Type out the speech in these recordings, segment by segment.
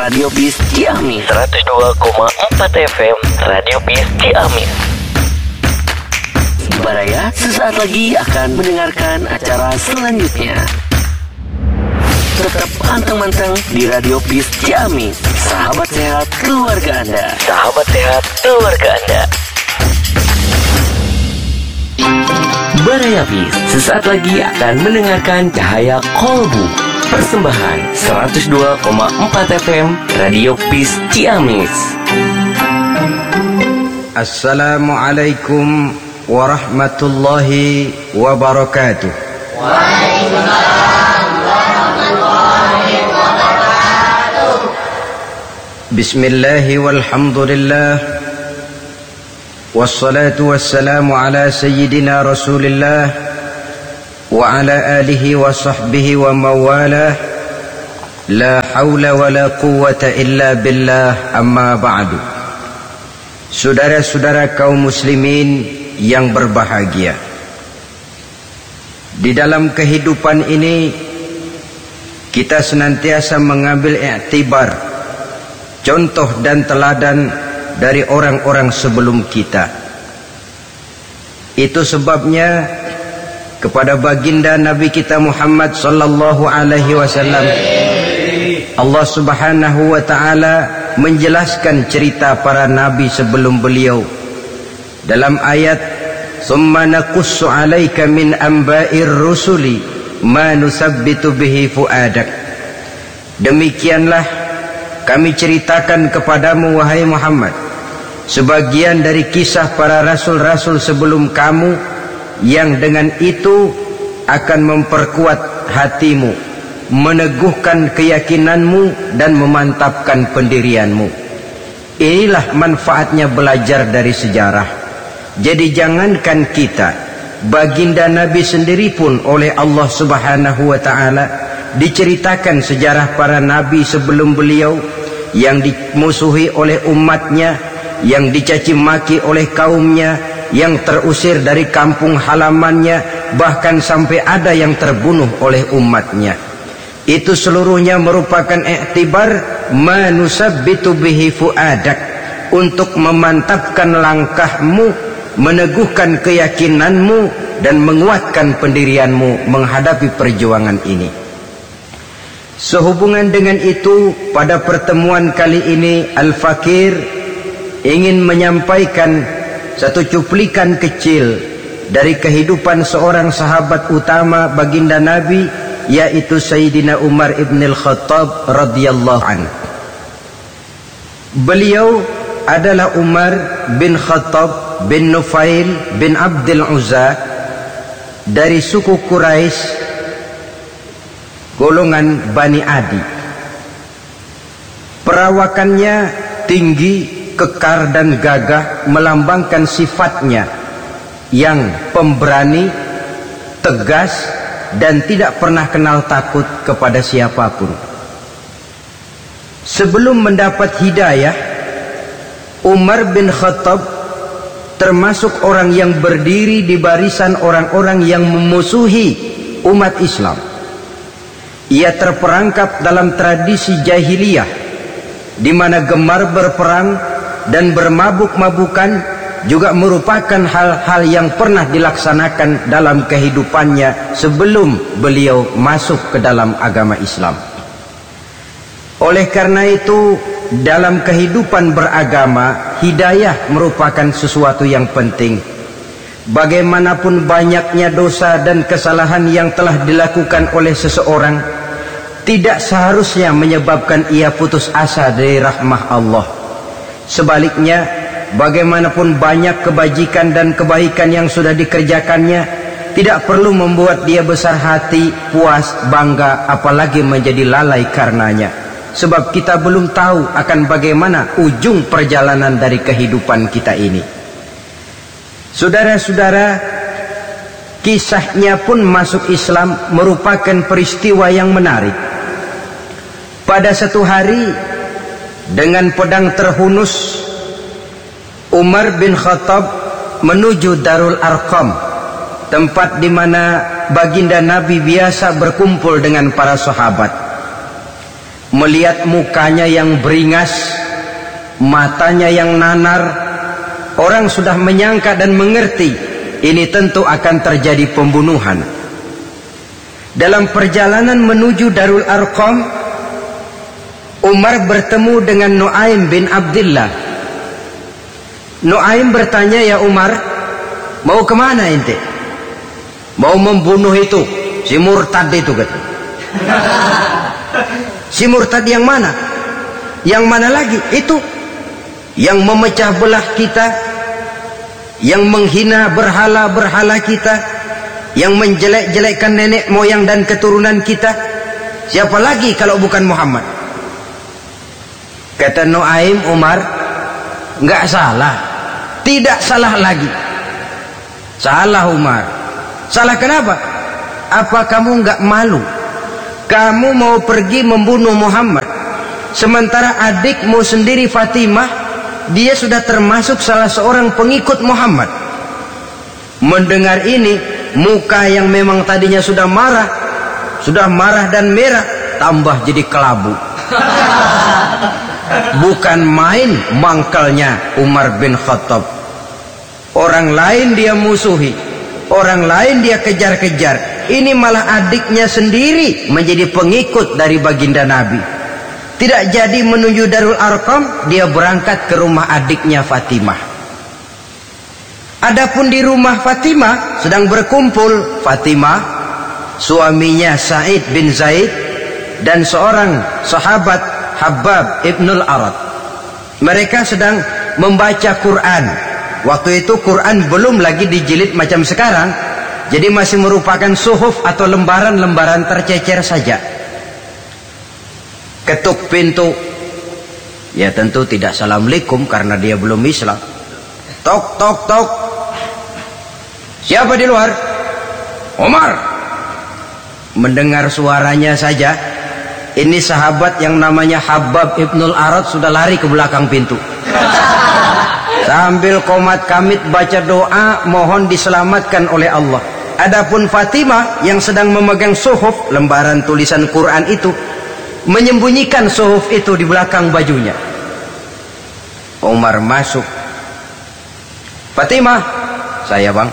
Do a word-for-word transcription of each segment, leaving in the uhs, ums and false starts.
Radio Bis Ciamis seratus dua koma empat F M Radio Bis Ciamis. Baraya sesaat lagi akan mendengarkan acara selanjutnya. Tetap pantang-pantang di Radio Bis Ciamis. Sahabat sehat keluarga Anda. Sahabat sehat keluarga Anda. Baraya Bis sesaat lagi akan mendengarkan Cahaya Kolbu. Persembahan seratus dua koma empat F M Radio Bis Ciamis. Assalamualaikum warahmatullahi wabarakatuh. Waalaikumsalam warahmatullahi wabarakatuh. Bismillahi walhamdulillah. Wassalatu wassalamu ala sayyidina Rasulillah wa ala alihi wa sahbihi wa mawalah. La hawla wa la quwwata illa billah, amma ba'du. Saudara-saudara kaum muslimin yang berbahagia, di dalam kehidupan ini kita senantiasa mengambil iktibar, contoh dan teladan dari orang-orang sebelum kita. Itu sebabnya kepada baginda Nabi kita Muhammad sallallahu alaihi wasallam Allah Subhanahu wa taala menjelaskan cerita para nabi sebelum beliau dalam ayat "Tsumma naqussu 'alaika min amba'ir rusuli ma nusabbitu bihi fu'adak." Demikianlah kami ceritakan kepadamu wahai Muhammad sebagian dari kisah para rasul-rasul sebelum kamu yang dengan itu akan memperkuat hatimu, meneguhkan keyakinanmu dan memantapkan pendirianmu. Inilah manfaatnya belajar dari sejarah. Jadi jangankan kita, baginda Nabi sendiri pun oleh Allah Subhanahu wa taala diceritakan sejarah para nabi sebelum beliau yang dimusuhi oleh umatnya, yang dicaci maki oleh kaumnya, yang terusir dari kampung halamannya, bahkan sampai ada yang terbunuh oleh umatnya. Itu seluruhnya merupakan iktibar manusabbitu bihi fuadak, untuk memantapkan langkahmu, meneguhkan keyakinanmu dan menguatkan pendirianmu menghadapi perjuangan ini. Sehubungan dengan itu, pada pertemuan kali ini Al-Fakir ingin menyampaikan satu cuplikan kecil dari kehidupan seorang sahabat utama baginda Nabi, yaitu Sayyidina Umar ibn al-Khattab radhiyallahu anhu. Beliau adalah Umar bin Khattab bin Nufail bin Abdul Uzza dari suku Quraisy, golongan Bani Adi. Perawakannya tinggi, kekar dan gagah, melambangkan sifatnya yang pemberani, tegas, dan tidak pernah kenal takut kepada siapapun. Sebelum mendapat hidayah, Umar bin Khattab termasuk orang yang berdiri di barisan orang-orang yang memusuhi umat Islam. Ia terperangkap dalam tradisi jahiliyah, di mana gemar berperang dan bermabuk-mabukan juga merupakan hal-hal yang pernah dilaksanakan dalam kehidupannya sebelum beliau masuk ke dalam agama Islam. Oleh karena itu, dalam kehidupan beragama, hidayah merupakan sesuatu yang penting. Bagaimanapun banyaknya dosa dan kesalahan yang telah dilakukan oleh seseorang, tidak seharusnya menyebabkan ia putus asa dari rahmah Allah. Sebaliknya, bagaimanapun banyak kebajikan dan kebaikan yang sudah dikerjakannya, tidak perlu membuat dia besar hati, puas, bangga, apalagi menjadi lalai karenanya. Sebab kita belum tahu akan bagaimana ujung perjalanan dari kehidupan kita ini. Saudara-saudara, kisahnya pun masuk Islam merupakan peristiwa yang menarik. Pada satu hari, dengan pedang terhunus, Umar bin Khattab menuju Darul Arqam, tempat di mana baginda Nabi biasa berkumpul dengan para sahabat. melihat mukanya yang beringas, matanya yang nanar, orang sudah menyangka dan mengerti ini tentu akan terjadi pembunuhan. Dalam perjalanan menuju Darul Arqam, Umar bertemu dengan Nuaim bin Abdullah. Nuaim bertanya, "Ya Umar, mau kemana ente?" "Mau membunuh itu, si murtad itu," kata. "Si murtad yang mana?" "Yang mana lagi?" "Itu yang memecah belah kita, yang menghina berhala-berhala kita, yang menjelek-jelekkan nenek moyang dan keturunan kita. Siapa lagi kalau bukan Muhammad?" Kata Nuaim, "Umar, enggak salah, tidak salah lagi." "Salah Umar." "Salah kenapa?" "Apa kamu enggak malu? Kamu mau pergi membunuh Muhammad, sementara adikmu sendiri Fatimah, dia sudah termasuk salah seorang pengikut Muhammad." Mendengar ini, muka yang memang tadinya sudah marah, sudah marah dan merah, tambah jadi kelabu. Bukan main mangkalnya Umar bin Khattab. Orang lain dia musuhi, orang lain dia kejar-kejar, ini malah adiknya sendiri menjadi pengikut dari baginda Nabi. Tidak jadi menuju Darul Arqam, dia berangkat ke rumah adiknya Fatimah. Adapun di rumah Fatimah sedang berkumpul Fatimah, suaminya Sa'id bin Zaid, dan seorang sahabat Habbab ibnul Arad. Mereka sedang membaca Quran. Waktu itu Quran belum lagi dijilid macam sekarang, jadi masih merupakan suhuf atau lembaran-lembaran tercecer saja. Ketuk pintu, ya tentu tidak assalamualaikum karena dia belum Islam. Tok tok tok. "Siapa di luar?" "Umar." Mendengar suaranya saja, ini sahabat yang namanya Habbab ibnul Arad sudah lari ke belakang pintu. Sambil komat kamit baca doa mohon diselamatkan oleh Allah. Adapun Fatimah yang sedang memegang suhuf, lembaran tulisan Quran itu, menyembunyikan suhuf itu di belakang bajunya. Umar masuk. "Fatimah." "Saya bang."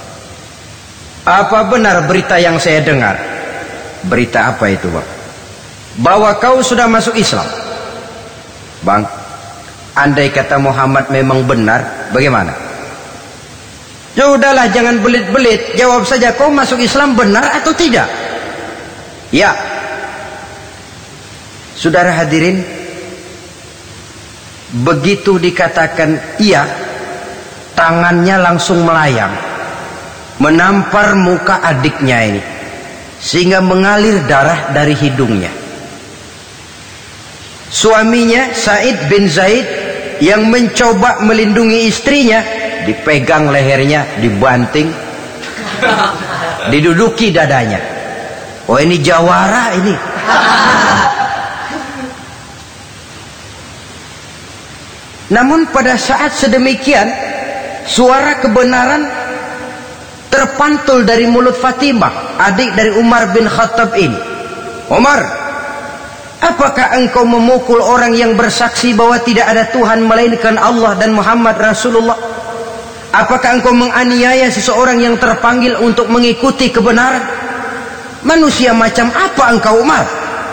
"Apa benar berita yang saya dengar?" "Berita apa itu bang?" "Bahwa kau sudah masuk Islam." "Bang, andai kata Muhammad memang benar, bagaimana?" "Sudahlah, jangan belit-belit, jawab saja, kau masuk Islam benar atau tidak?" "Ya." Saudara hadirin, begitu dikatakan iya, tangannya langsung melayang, menampar muka adiknya ini, sehingga mengalir darah dari hidungnya. Suaminya Sa'id bin Zaid yang mencoba melindungi istrinya, dipegang lehernya, dibanting, diduduki dadanya. Oh, ini jawara ini. Namun pada saat sedemikian, suara kebenaran terpantul dari mulut Fatimah, adik dari Umar bin Khattab ini. "Umar, apakah engkau memukul orang yang bersaksi bahwa tidak ada Tuhan melainkan Allah dan Muhammad Rasulullah? Apakah engkau menganiaya seseorang yang terpanggil untuk mengikuti kebenaran? Manusia macam apa engkau, Umar?"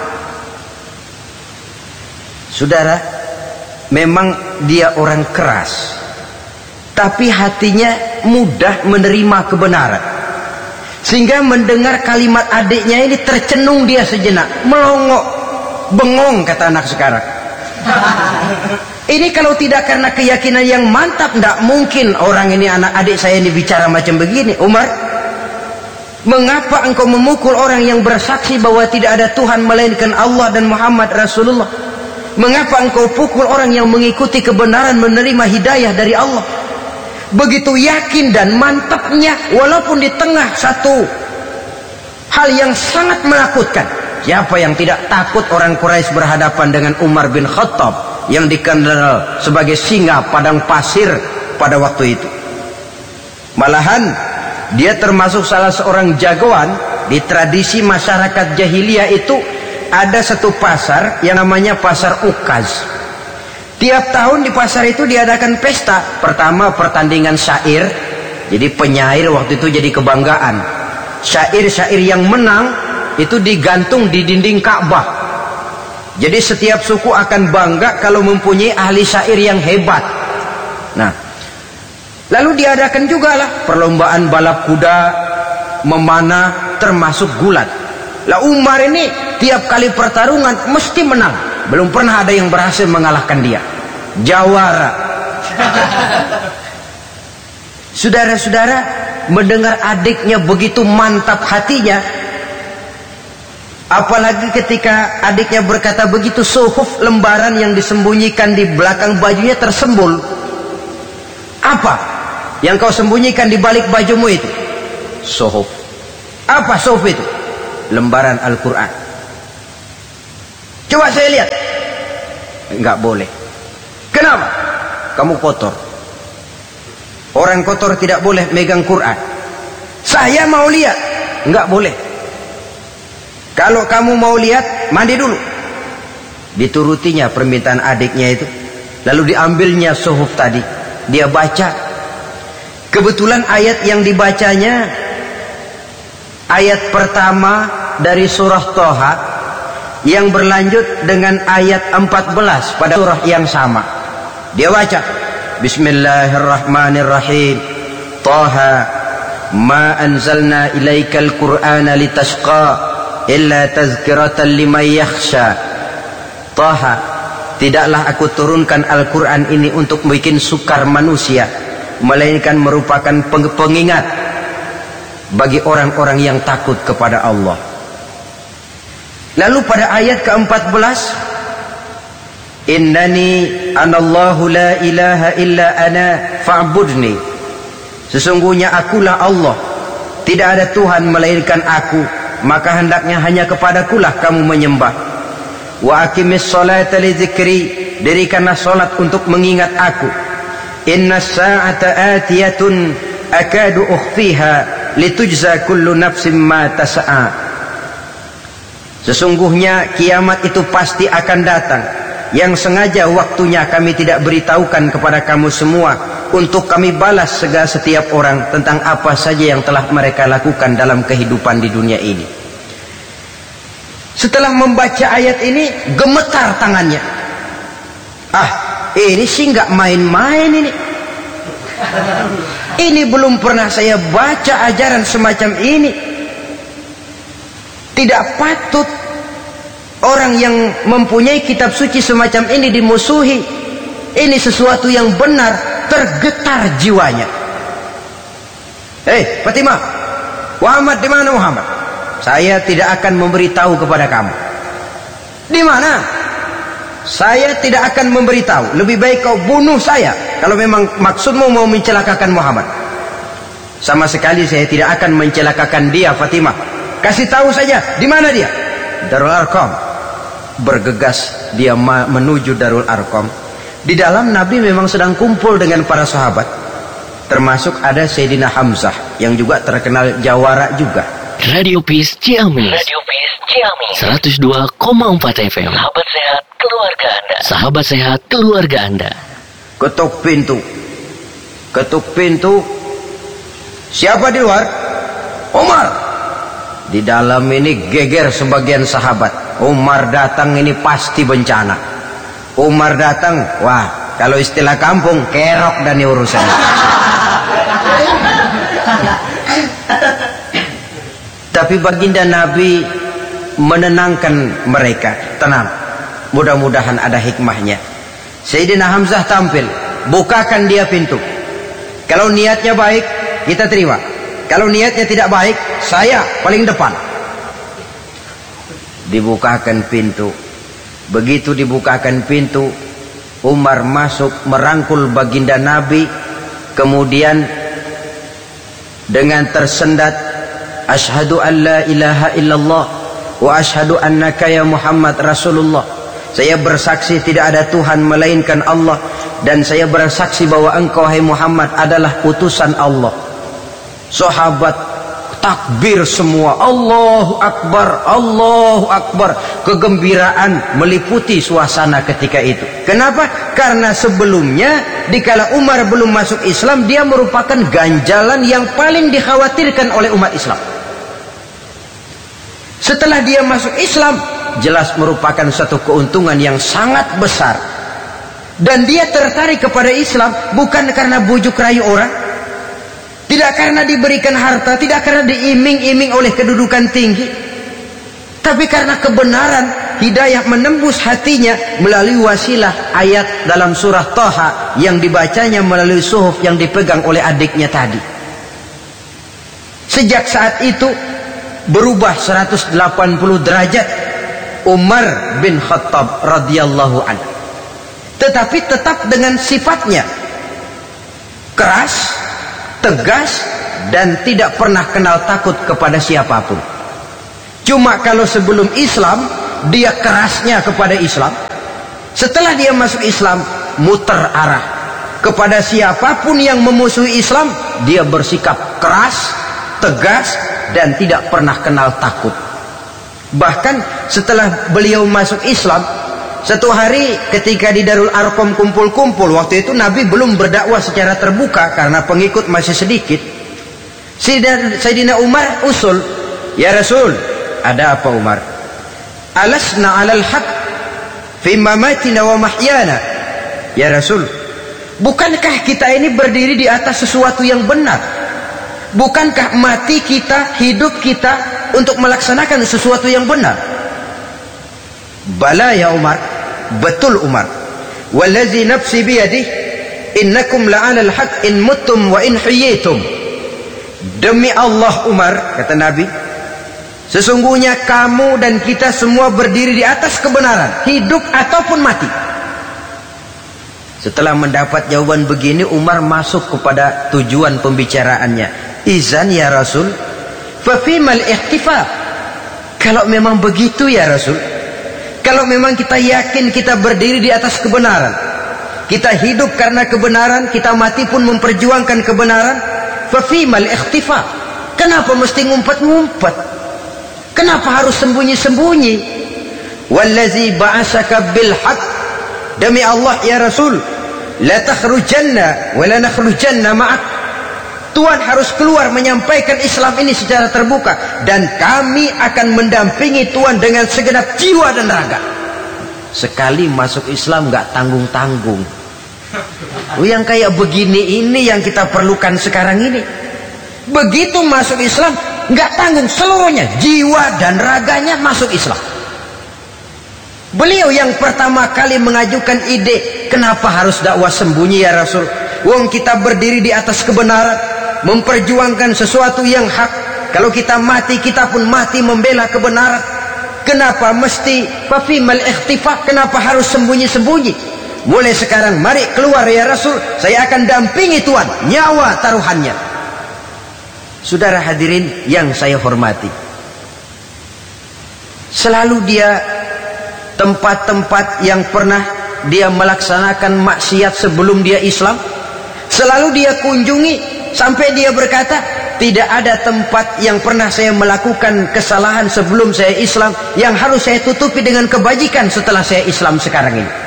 Saudara, memang dia orang keras, tapi hatinya mudah menerima kebenaran. Sehingga mendengar kalimat adiknya ini tercenung dia sejenak, melongo, bengong kata anak sekarang. Ini kalau tidak karena keyakinan yang mantap, tidak mungkin orang ini, anak adik saya ini bicara macam begini. "Umar, mengapa engkau memukul orang yang bersaksi bahwa tidak ada Tuhan melainkan Allah dan Muhammad Rasulullah? Mengapa engkau pukul orang yang mengikuti kebenaran, menerima hidayah dari Allah?" Begitu yakin dan mantapnya, walaupun di tengah satu hal yang sangat menakutkan. Siapa yang tidak takut orang Quraisy berhadapan dengan Umar bin Khattab yang dikenal sebagai singa padang pasir pada waktu itu? Malahan dia termasuk salah seorang jagoan di tradisi masyarakat jahiliyah itu. ada satu pasar yang namanya pasar Ukaz. Tiap tahun di pasar itu diadakan pesta. Pertama pertandingan syair. Jadi penyair waktu itu jadi kebanggaan. Syair-syair yang menang itu digantung di dinding Ka'bah. Jadi setiap suku akan bangga kalau mempunyai ahli syair yang hebat. Nah, lalu diadakan juga lah perlombaan balap kuda, memanah, termasuk gulat. Lah Umar ini tiap kali pertarungan mesti menang. Belum pernah ada yang berhasil mengalahkan dia. Jawara. Saudara-saudara, mendengar adiknya begitu mantap hatinya, apalagi ketika adiknya berkata begitu, suhuf, lembaran yang disembunyikan di belakang bajunya tersembul. Apa yang kau sembunyikan di balik bajumu itu? Suhuf. Apa suhuf itu? Lembaran Al-Quran. Coba saya lihat. Enggak boleh. Kenapa? Kamu kotor. Orang kotor tidak boleh megang Quran. Saya mau lihat. Enggak boleh. Kalau kamu mau lihat, mandi dulu. Diturutinya permintaan adiknya itu. Lalu diambilnya suhuf tadi. Dia baca. Kebetulan ayat yang dibacanya ayat pertama dari surah Toha yang berlanjut dengan ayat empat belas pada surah yang sama. Dia baca, Bismillahirrahmanirrahim. Toha ma anzalna ilaikal Qur'ana litashqa illa tazkiratan liman yakhsha. Toha, tidaklah aku turunkan Al-Quran ini untuk bikin sukar manusia, melainkan merupakan pengingat bagi orang-orang yang takut kepada Allah. Lalu pada ayat keempat belas, Innani anallahu la ilaha illa ana fa'budni. Sesungguhnya akulah Allah, tidak ada Tuhan melainkan aku, maka hendaknya hanya kepadakulah kamu menyembah. Wa aqimis sholata li dzikri, dirikanlah salat untuk mengingat aku. Inna sa'ata atiyatun akadu ukhfiha litujza kullu nafsin ma tas'a. Sesungguhnya kiamat itu pasti akan datang, yang sengaja waktunya kami tidak beritahukan kepada kamu semua, untuk kami balas segala setiap orang tentang apa saja yang telah mereka lakukan dalam kehidupan di dunia ini. Setelah membaca ayat ini, gemetar tangannya. Ah, ini sih nggak main-main ini. Ini belum pernah saya baca ajaran semacam ini. Tidak patut orang yang mempunyai kitab suci semacam ini dimusuhi. Ini sesuatu yang benar. Tergetar jiwanya. Hei Fatimah, Muhammad di mana Muhammad? Saya tidak akan memberitahu kepada kamu. Di mana? Saya tidak akan memberitahu. Lebih baik kau bunuh saya kalau memang maksudmu mau mencelakakan Muhammad. Sama sekali saya tidak akan mencelakakan dia, Fatimah. Kasih tahu saja, di mana dia? Darul Arqam. Bergegas dia menuju Darul Arqam. Di dalam Nabi memang sedang kumpul dengan para sahabat, termasuk ada Sayyidina Hamzah yang juga terkenal jawara juga. Radio Peace Ciamis. Radio Peace Ciamis. seratus dua koma empat F M. Sahabat sehat keluarga Anda. Sahabat sehat keluarga Anda. Ketuk pintu. Ketuk pintu. Siapa di luar? Umar. Di dalam ini geger sebagian sahabat. Umar datang ini pasti bencana. Umar datang, wah, kalau istilah kampung, kerok dan urusan. Tapi baginda Nabi menenangkan mereka. Tenang, mudah-mudahan ada hikmahnya. Sayyidina Hamzah tampil, bukakan dia pintu. Kalau niatnya baik, kita terima. Kalau niatnya tidak baik, saya paling depan. Dibukakan pintu. Begitu dibukakan pintu, Umar masuk merangkul baginda Nabi, kemudian dengan tersendat, Ashhadu an la ilaha illallah wa ashhadu annaka ya Muhammad Rasulullah. Saya bersaksi tidak ada Tuhan melainkan Allah, dan saya bersaksi bahwa engkau hai Muhammad adalah utusan Allah. Sahabat takbir semua, Allahu Akbar, Allahu Akbar. Kegembiraan meliputi suasana ketika itu. Kenapa? Karena sebelumnya dikala Umar belum masuk Islam, dia merupakan ganjalan yang paling dikhawatirkan oleh umat Islam. Setelah dia masuk Islam, jelas merupakan satu keuntungan yang sangat besar. Dan dia tertarik kepada Islam bukan karena bujuk rayu orang, tidak karena diberikan harta, tidak karena diiming-iming oleh kedudukan tinggi, tapi karena kebenaran, hidayah menembus hatinya melalui wasilah ayat dalam surah Thaha yang dibacanya melalui suhuf yang dipegang oleh adiknya tadi. Sejak saat itu berubah seratus delapan puluh derajat Umar bin Khattab radhiyallahu anhu, tetapi tetap dengan sifatnya keras, tegas, dan tidak pernah kenal takut kepada siapapun. Cuma kalau sebelum Islam dia kerasnya kepada Islam, setelah dia masuk Islam muter arah kepada siapapun yang memusuhi Islam, dia bersikap keras, tegas, dan tidak pernah kenal takut. Bahkan setelah beliau masuk Islam, satu hari ketika di Darul Arqam kumpul-kumpul, waktu itu Nabi belum berdakwah secara terbuka karena pengikut masih sedikit. Sayyidina Umar usul, "Ya Rasul, ada apa Umar? Alasna 'alal haq fi mamatina wa mahyana?" Ya Rasul, bukankah kita ini berdiri di atas sesuatu yang benar? Bukankah mati kita, hidup kita untuk melaksanakan sesuatu yang benar? Bala ya Umar, betul Umar. Wallazi nafsi biyadihi innakum la'alal haq in muttum wa in huyyitum. Demi Allah Umar, kata Nabi, sesungguhnya kamu dan kita semua berdiri di atas kebenaran, hidup ataupun mati. Setelah mendapat jawaban begini, Umar masuk kepada tujuan pembicaraannya. Izan ya Rasul, fa fimal ikhtifa. Kalau memang begitu ya Rasul, kalau memang kita yakin kita berdiri di atas kebenaran, kita hidup karena kebenaran, kita mati pun memperjuangkan kebenaran, fa fimal ikhtifa. Kenapa mesti ngumpet-ngumpet? Kenapa harus sembunyi-sembunyi? Wallazi ba'asaka bil haq, demi Allah ya Rasul, la takhrujanna wa la nakhrujanna ma'ak. Tuhan harus keluar menyampaikan Islam ini secara terbuka, dan kami akan mendampingi Tuhan dengan segenap jiwa dan raga. Sekali masuk Islam gak tanggung-tanggung. Oh, yang kayak begini ini yang kita perlukan sekarang ini. Begitu masuk Islam gak tanggung seluruhnya, jiwa dan raganya masuk Islam. Beliau yang pertama kali mengajukan ide, kenapa harus dakwah sembunyi ya Rasul? Wong kita berdiri di atas kebenaran, memperjuangkan sesuatu yang hak. Kalau kita mati, kita pun mati membela kebenaran. Kenapa mesti fafimal ikhtifa? Kenapa harus sembunyi-sembunyi? Mulai sekarang mari keluar ya Rasul, saya akan dampingi Tuhan, nyawa taruhannya. Saudara hadirin yang saya hormati, selalu dia tempat-tempat yang pernah dia melaksanakan maksiat sebelum dia Islam, selalu dia kunjungi, sampai dia berkata, tidak ada tempat yang pernah saya melakukan kesalahan sebelum saya Islam yang harus saya tutupi dengan kebajikan setelah saya Islam sekarang ini.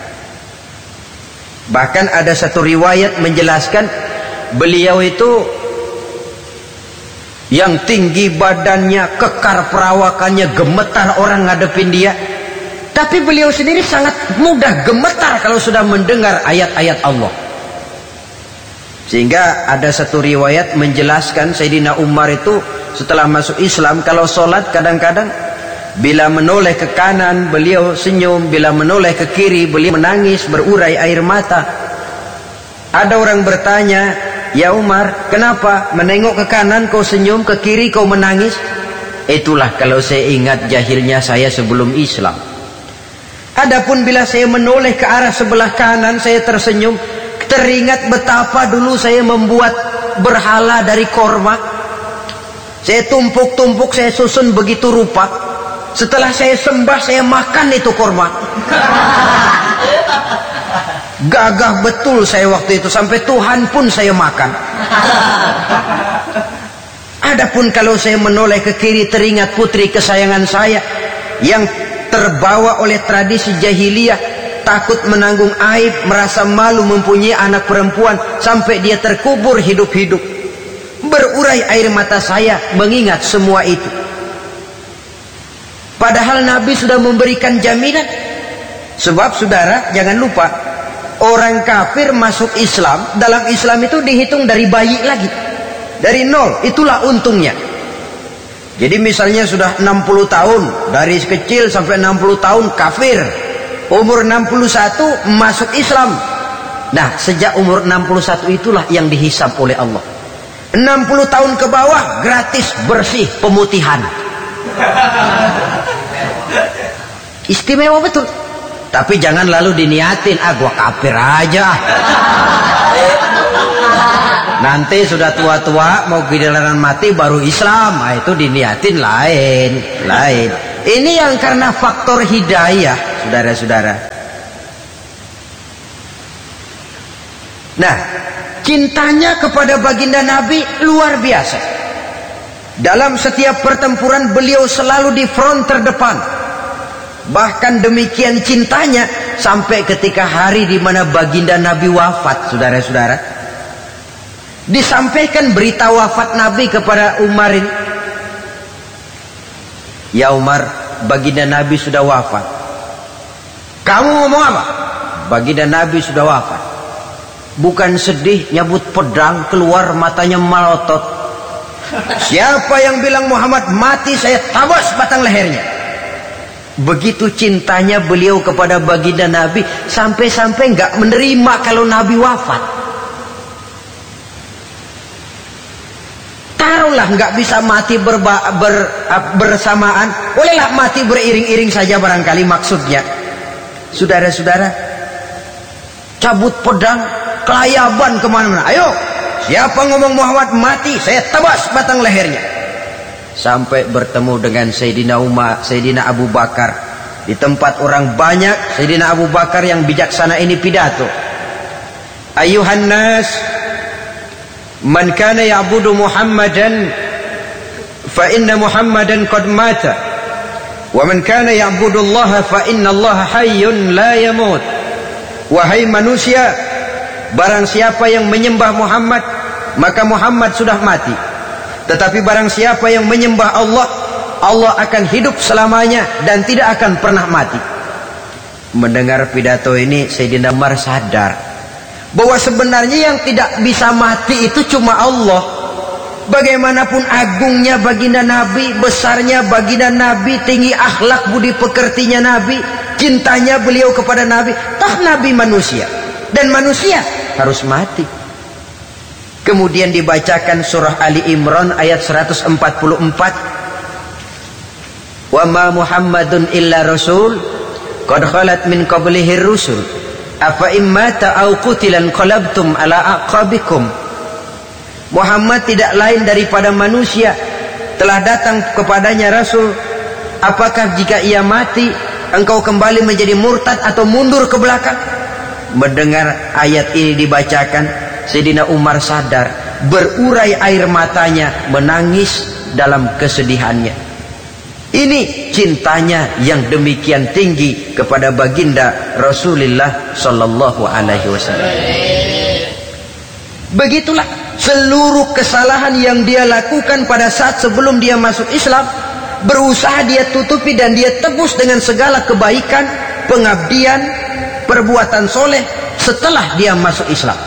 Bahkan ada satu riwayat menjelaskan beliau itu yang tinggi badannya, kekar perawakannya, gemetar orang ngadepin dia. Tapi beliau sendiri sangat mudah gemetar kalau sudah mendengar ayat-ayat Allah. Sehingga ada satu riwayat menjelaskan Sayyidina Umar itu setelah masuk Islam, kalau sholat kadang-kadang bila menoleh ke kanan beliau senyum, bila menoleh ke kiri beliau menangis berurai air mata. Ada orang bertanya, ya Umar, kenapa menengok ke kanan kau senyum, ke kiri kau menangis? Itulah kalau saya ingat jahilnya saya sebelum Islam. Adapun bila saya menoleh ke arah sebelah kanan saya tersenyum, teringat betapa dulu saya membuat berhala dari korma. Saya tumpuk-tumpuk, saya susun begitu rupa. Setelah saya sembah, saya makan itu korma. Gagah betul saya waktu itu, sampai Tuhan pun saya makan. Adapun kalau saya menoleh ke kiri teringat putri kesayangan saya yang terbawa oleh tradisi jahiliyah, takut menanggung aib, merasa malu mempunyai anak perempuan sampai dia terkubur hidup-hidup. Berurai air mata saya mengingat semua itu. Padahal Nabi sudah memberikan jaminan. Sebab saudara jangan lupa, orang kafir masuk Islam, dalam Islam itu dihitung dari bayi lagi, dari nol. Itulah untungnya. Jadi misalnya sudah enam puluh tahun, dari kecil sampai enam puluh tahun kafir, umur enam puluh satu masuk Islam. Nah, sejak umur enam puluh satu itulah yang dihisab oleh Allah. enam puluh tahun ke bawah gratis bersih pemutihan. Istimewa betul. Tapi jangan lalu diniatin, ah gua kafir aja. Nanti sudah tua-tua mau giliran mati baru Islam, nah, itu diniatin lain, lain. Ini yang karena faktor hidayah, saudara-saudara. Nah, cintanya kepada baginda Nabi luar biasa. Dalam setiap pertempuran beliau selalu di front terdepan. Bahkan demikian cintanya sampai ketika hari di mana baginda Nabi wafat, saudara-saudara. Disampaikan berita wafat Nabi kepada Umar ini. Ya Umar, baginda Nabi sudah wafat. Kamu ngomong apa? Baginda Nabi sudah wafat. Bukan sedih, nyabut pedang, keluar matanya melotot. Siapa yang bilang Muhammad mati, saya tabas batang lehernya. Begitu cintanya beliau kepada baginda Nabi, sampai-sampai nggak menerima kalau Nabi wafat. Taruhlah nggak bisa mati berba, ber, bersamaan, bolehlah mati beriring-iring saja barangkali maksudnya. Saudara-saudara, cabut pedang, kelayaban kemana-mana. Ayo, siapa ngomong Muhammad mati, saya tebas batang lehernya. Sampai bertemu dengan Sayyidina Umar, Sayyidina Abu Bakar. Di tempat orang banyak, Sayyidina Abu Bakar yang bijaksana ini pidato. Ayuhan nas, man kana ya'budu Muhammadan fa inna Muhammadan qad mata. Wa man kana ya'budu Allah fa inna Allah hayyun la yamut. Wahai manusia, barang siapa yang menyembah Muhammad, maka Muhammad sudah mati. Tetapi barang siapa yang menyembah Allah, Allah akan hidup selamanya dan tidak akan pernah mati. Mendengar pidato ini, Sayyidina Umar sadar bahwa sebenarnya yang tidak bisa mati itu cuma Allah. Bagaimanapun agungnya baginda Nabi, besarnya baginda Nabi, tinggi akhlak budi pekertinya Nabi, cintanya beliau kepada Nabi, toh Nabi manusia dan manusia harus mati. Kemudian dibacakan surah Ali Imran ayat seratus empat puluh empat. Wa ma Muhammadun illa rasul qad khalat min qablihi rusul afa immata aw qutilan qalabtum ala aqabikum. Muhammad tidak lain daripada manusia, telah datang kepadanya rasul. Apakah jika ia mati engkau kembali menjadi murtad atau mundur ke belakang? Mendengar ayat ini dibacakan, Sayyidina Umar sadar, berurai air matanya, menangis dalam kesedihannya. Ini cintanya yang demikian tinggi kepada baginda Rasulullah sallallahu alaihi wasallam. Begitulah seluruh kesalahan yang dia lakukan pada saat sebelum dia masuk Islam, berusaha dia tutupi dan dia tebus dengan segala kebaikan, pengabdian, perbuatan soleh setelah dia masuk Islam.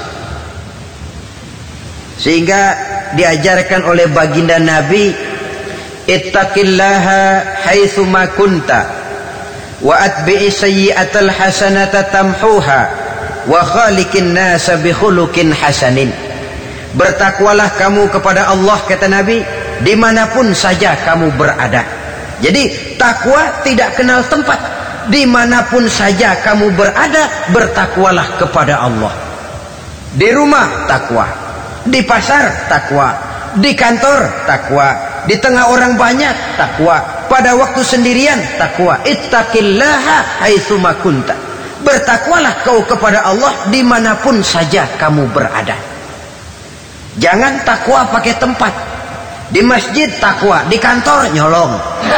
Sehingga diajarkan oleh baginda Nabi, ittaqillaha haitsu ma kunta wa atbi'i sayyi'atal hasanata tamhuha wa khaliqin nasa bi khuluqin hasanin. Bertakwalah kamu kepada Allah, kata Nabi, dimanapun saja kamu berada. Jadi takwa tidak kenal tempat. Dimanapun saja kamu berada, bertakwalah kepada Allah. Di rumah takwa, di pasar takwa, di kantor takwa, di tengah orang banyak takwa, pada waktu sendirian takwa. Ittaqillaha haitsu ma kunta. Bertakwalah kau kepada Allah dimanapun saja kamu berada. Jangan takwa pakai tempat. Di masjid takwa, di kantor nyolong.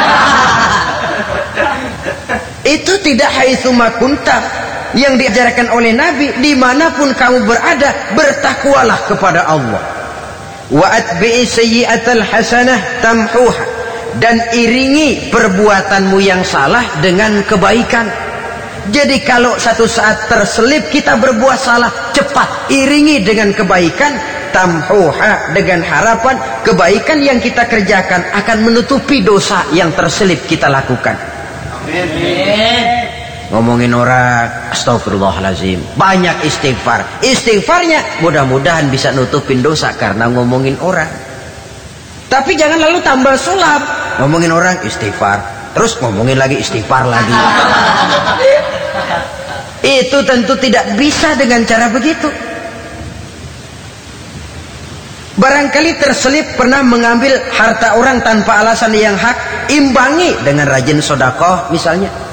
Itu tidak haitsuma kunta. Yang diajarkan oleh Nabi, dimanapun kamu berada, bertakwalah kepada Allah. Wa atbi'i sayyi'atal hasanah tamhuha, dan iringi perbuatanmu yang salah dengan kebaikan. Jadi kalau satu saat terselip kita berbuat salah, cepat iringi dengan kebaikan, tamhuha, dengan harapan kebaikan yang kita kerjakan akan menutupi dosa yang terselip kita lakukan. Amin. Ngomongin orang, astagfirullahalazim, banyak istighfar. Istighfarnya mudah-mudahan bisa nutupin dosa karena ngomongin orang. Tapi jangan lalu tambah sulap, ngomongin orang istighfar, terus ngomongin lagi istighfar lagi. Itu tentu tidak bisa dengan cara begitu. Barangkali terselip pernah mengambil harta orang tanpa alasan yang hak, imbangi dengan rajin sedekah misalnya.